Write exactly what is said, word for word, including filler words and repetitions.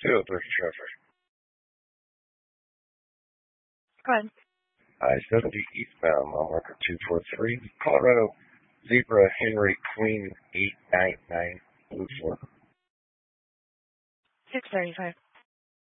two oh three traffic. Go ahead. I seventy eastbound, mile marker two four three, Colorado Zebra Henry Queen eight nine nine blue four. six thirty-five.